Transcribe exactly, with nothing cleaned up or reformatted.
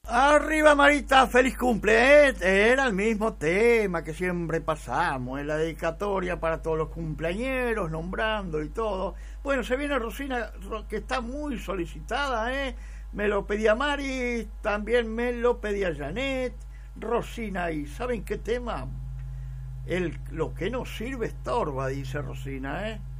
Arriba Marita, feliz cumple, ¿eh? Era el mismo tema que siempre pasamos, en la dedicatoria para todos los cumpleañeros, nombrando y todo. Bueno, se viene Rosina, que está muy solicitada, ¿eh? Me lo pedía Mari, también me lo pedía Janet, Rosina, ¿y saben qué tema? El, lo que no sirve estorba, dice Rosina, ¿eh?